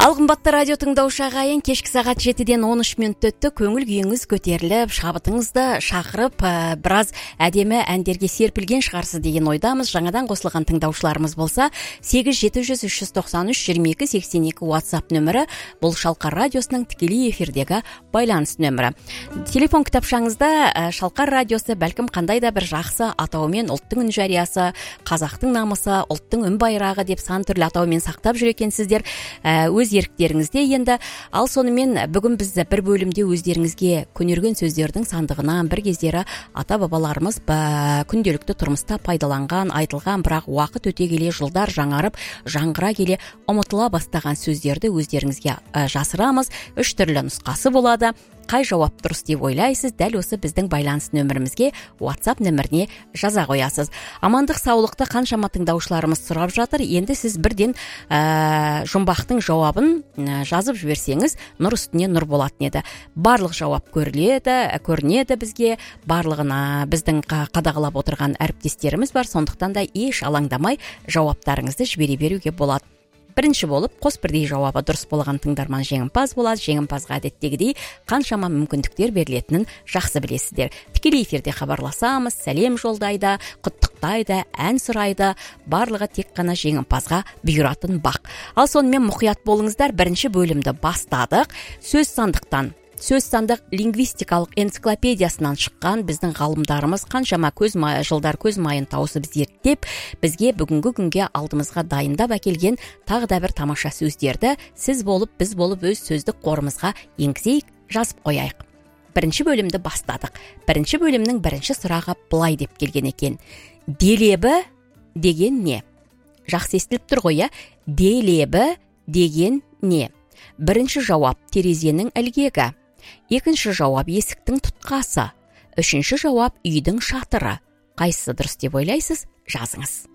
Ал қымбатты радио тыңдаушы ағайын, кешкі сағат 7-ден 13 минут өтті. Көңіл күйіңіз көтеріліп, шабытыңызды шақырып, біраз әдемі әндерге серпілген шығарсыз деген ойдамыз. Жаңадан қосылған тыңдаушыларымыз болса, 8-700-393-22-82 WhatsApp нөмірі, бұл Шалқар радиосының тікелей эфирдегі байланыс нөмірі. Телефон кітапшаңызда Шалқар радиосы бәлкім қандай да бір жақсы атауымен ұлттың үн жариясы, қазақтың намысы, ұлттың үн байрағы деп сан түрлі атаумен сақтап жүр екенсіздер. Өз еріктеріңізде енді. Ал сонымен бүгін біз бір бөлімде өздеріңізге көнерген сөздердің сандығынан бір кездері ата-бабаларымыз күнделікті тұрмыста пайдаланған, айтылған, бірақ уақыт өте келе жылдар жаңарып, жаңғыра келе ұмытыла бастаған сөздерді өздеріңізге жасырамыз. 3 түрлі нұсқасы болады. Қай жауап дұрыс деп ойлайсыз, дәл осы біздің байланыс нөмірімізге, WhatsApp нөміріне жаза қоясыз. Амандық, саулықты қаншама тыңдаушыларымыз сұрап жатыр. Енді сіз бірден жұмбақтың жауабын жазып жіберсеңіз, нұр үстіне нұр болатын еді. Барлық жауап көрінеді бізге. Барлығына біздің қадағалап отырған әріптестеріміз бар. Сондықтан да еш алаңдамай жауаптарыңызды жібере беруге болады. Бірінші болып, қос бірдей жауабы дұрыс болған тыңдарман жеңімпаз болады. Жеңімпазға әдеттегідей қаншама мүмкіндіктер берілетінін жақсы білесіздер. Тікелей эфирде хабарласамыз, сәлем жолдайды, құттықтайды, ән сұрайды. Барлығы тек қана жеңімпазға бұйыратын бақ. Ал сонымен мұқият болыңыздар. Бірінші бөлімді бастадық. Сөз сандық лингвистикалық энциклопедиясынан шыққан біздің ғалымдарымыз қаншама жылдар көз майын тауысып зерттеп, бізге бүгінгі күнге алдымызға дайындап әкелген тағы да бір тамаша сөздерді сіз болып, біз болып өз сөздік қорымызға енгізейік, жазып қояйық. Бірінші бөлімді бастадық. Бірінші бөлімнің бірінші сұрағы былай деп келген екен. Делебі деген не? Жақсы естіліп тұр ғой, делебі деген не? Бірінші жауап терезенің ілгегі. Екінші жауап есіктің тұтқасы. Үшінші жауап үйдің шатыры. Қайсысы дұрыс деп ойлайсыз? Жазыңыз.